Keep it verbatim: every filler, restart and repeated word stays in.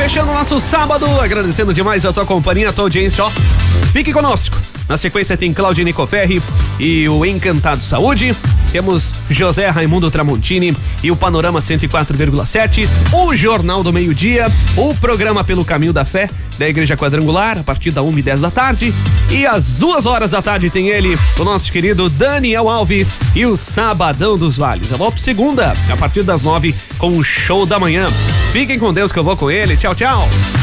fechando o nosso sábado, agradecendo demais a tua companhia, a tua audiência, ó. Fique conosco. Na sequência tem Claudio Nicoferri e o Encantado Saúde. Temos José Raimundo Tramontini e o Panorama cento e quatro vírgula sete, o Jornal do Meio-Dia, o programa Pelo Caminho da Fé da Igreja Quadrangular, a partir da uma e dez da tarde. E às duas horas da tarde tem ele, o nosso querido Daniel Alves e o Sabadão dos Vales. Eu volto segunda, a partir das nove, com o Show da Manhã. Fiquem com Deus que eu vou com ele. Tchau, tchau.